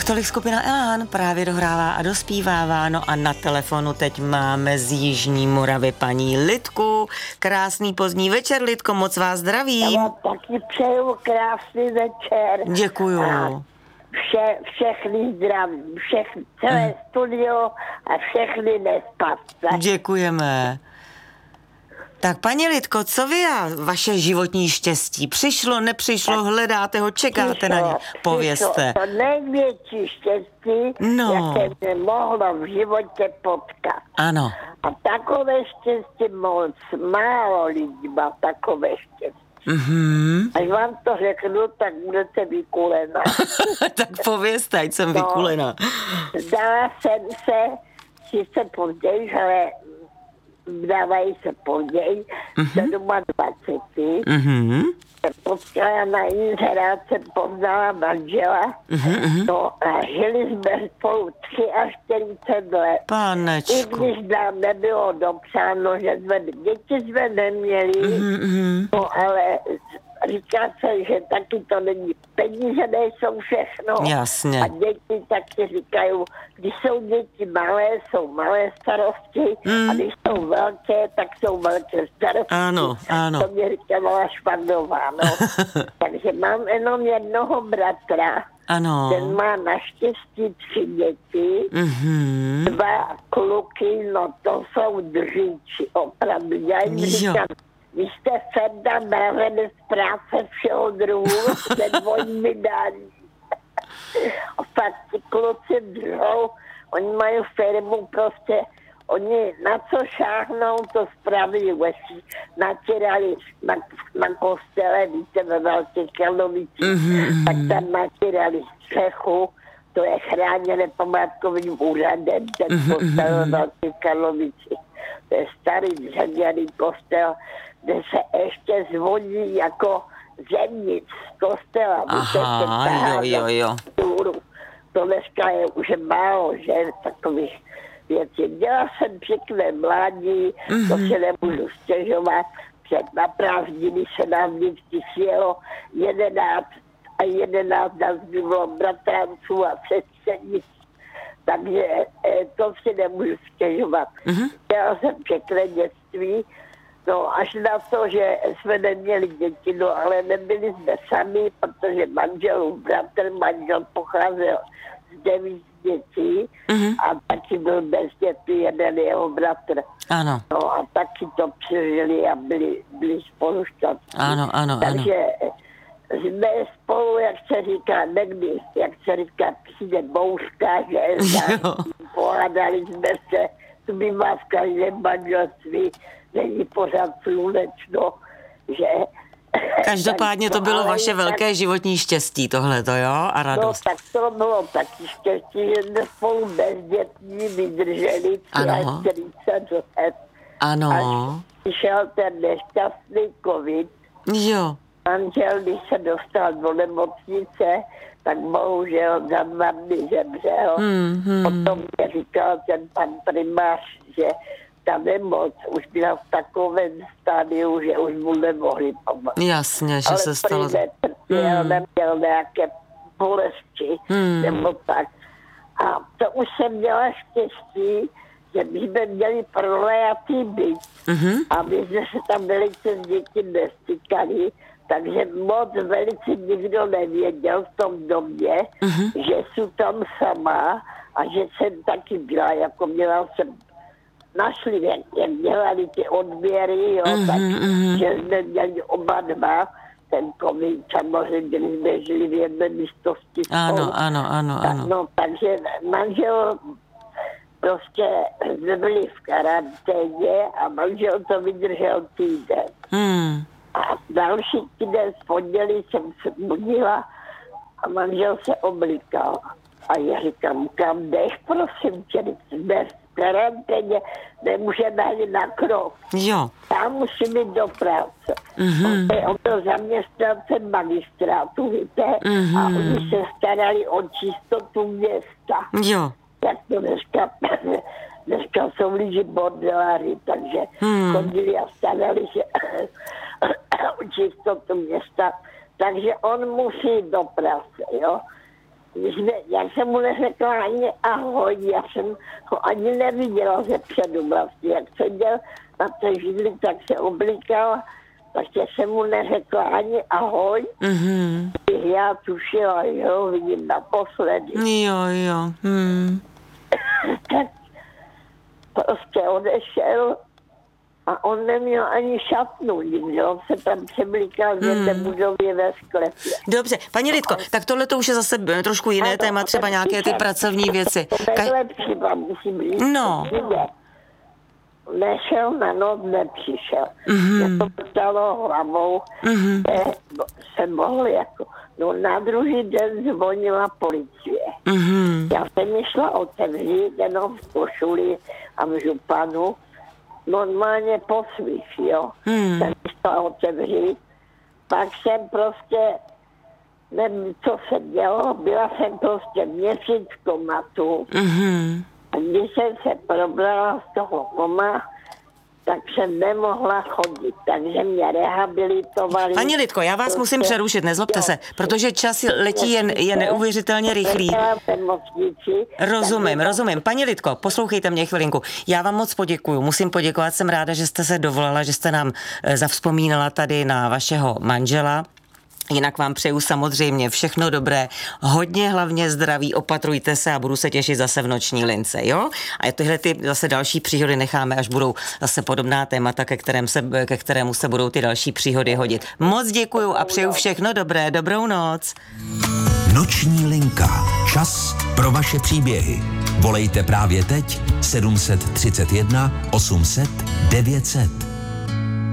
Tak tolik skupina Elán právě dohrává a dospívává. No a na telefonu teď máme z Jižní Moravy paní Lidku. Krásný pozdní večer, Lidko, moc vás zdravím. Já vám taky přeju krásný večer. Děkuju. A všechny zdravím, celé studio a všechny nespatce. Děkujeme. Tak paní Lidko, co vy a vaše životní štěstí? Přišlo, nepřišlo, tak hledáte ho, čekáte na ně? Povězte. To největší štěstí, jaké mě mohlo v životě potkat. Ano. A takové štěstí moc málo lidí má takové štěstí. Mm-hmm. Až vám to řeknu, tak budete vykulená. Tak povězte, ať jsem vykulená. Zdala jsem se, sice později, ale dávají se později, do 27. Mm-hmm. Potkala na inzeráce, poznala manžela. No a žili jsme spolu 43 let. Panečku. I když nám nebylo dopsáno, že děti jsme neměli, no ale říká se, že taky to není, peníze nejsou všechno. Jasně. A děti taky říkají, když jsou děti malé, jsou malé starosti, a když jsou velké, tak jsou velké starosti. Ano, ano. To mě říkala Švandová, no. Takže mám jenom jednoho bratra. Ano. Ten má naštěstí 3 děti, 2 kluky, no to jsou držíči, opravdu. Já jim říkám, vy jste Ferda Mravenec z práce všeho druhu, nedvojím vydání. A fakt ti kluci držou, oni mají firmu prostě, oni na co šáhnou, to spraví lesí. Natírali na kostele, víte, ve Velkých Karlovicích, tak tam natírali střechu, to je chráněné památkovým úřadem, ten kostel ve Velkých Karlovicích. To je starý dřevěný kostel, kde se ještě zvoní jako zemnic z kostela. Aha, jo. To dneska je už málo, že takových věcí. Dělala jsem pěkné mládí, to se nemůžu stěžovat. Před na prázdniny se nám vždycky sjelo 11 nás bylo bratranců a sestřenic. Takže to si nemůžu stěžovat. Dělala jsem pěkné dětství, no až na to, že jsme neměli děti, no ale nebyli jsme sami, protože manžel pocházel z 9 dětí a taky byl bezdětný jeden jeho bratr. Ano. No a taky to přežili a byli spolu šťastní. Ano. Takže jsme spolu, jak se říká, přijde bouřka, že pohádali jsme se, tu by má v každém manželství, není pořád slunečno, že... Každopádně to bylo vaše velké životní štěstí, tohleto, jo? A radost. No, tak to bylo taky štěstí, že jsme spolu bezdětní vydrželi 40 let. Ano. Až přišel ten nešťastný covid. Jo. Manžel, když se dostal do nemocnice, tak bohužel za 2 dny zemřel. Potom mě říkal ten pan primář, že ta nemoc už byla v takovém stádiu, že už mu nemohli pomoct. Jasně, že se stalo. Ale netrpěl, neměl nějaké bolesti nebo tak. A to už jsem měla štěstí, že my jsme měli pronajatý byt a my jsme se tam velice s děti nestykali, takže moc velice nikdo nevěděl v tom domě, že jsem tam sama a že jsem taky byla, jako měla jsem našli, jak dělali ty odběry, jo, že jsme měli oba dva, ten covid, samozřejmě jsme žili v jedné místnosti. Ano. No, takže manžel prostě jsme byli v karanténě a manžel to vydržel týden. A další týden v pondělí jsem se budila a manžel se oblíkal. A já říkám, kam jdeš, prosím tě, jsme v karanténě, nemůžeme ani na krok. Jo. Já musím jít do práce. On byl zaměstnancem magistrátu, víte, a oni se starali o čistotu města. Jo. Jak to dneska jsou lidi bordeláři, takže chodili a starali se o čistotu města. Takže on musí jít do práce, jo. Já jsem mu neřekla ani ahoj, já jsem ho ani neviděla ze předu vlastně, jak seděl na té židli, tak se oblíkal, takže jsem mu neřekla ani ahoj. Mhm. Já tušila, že ho vidím naposledy. Jo. Tak prostě odešel a on neměl ani šatnu nikdy, on se tam převlíkal v jedné budově ve sklepě. Dobře, paní Lidko, tak tohle to už je zase trošku jiné téma, třeba nějaké ty pracovní věci. To nejlepší vám musím říct. No. Nešel na noc, nepřišel. Mě to ptalo hlavou, se mohl jako. No na druhý den zvonila policie. Já jsem šla otevřít, jenom v košuli a v županu, normálně po svých, jo. Jsem šla otevřít, pak jsem prostě, nevím, co se dělo, byla jsem prostě měsíc v komatu. A když jsem se probrala z toho koma, tak jsem nemohla chodit, takže mě rehabilitovali. Paní Lidko, já vás musím přerušit, nezlobte se, protože čas letí je neuvěřitelně rychlý. Rozumím. Paní Lidko, poslouchejte mě chvilinku. Já vám moc poděkuju, musím poděkovat, jsem ráda, že jste se dovolala, že jste nám zavzpomínala tady na vašeho manžela. Jinak vám přeju samozřejmě všechno dobré, hodně hlavně zdraví, opatrujte se a budu se těšit zase v noční lince, jo? A tyhle ty zase další příhody necháme, až budou zase podobná témata, ke kterému se budou ty další příhody hodit. Moc děkuju a přeju všechno dobré, dobrou noc. Noční linka. Čas pro vaše příběhy. Volejte právě teď 731 800 900.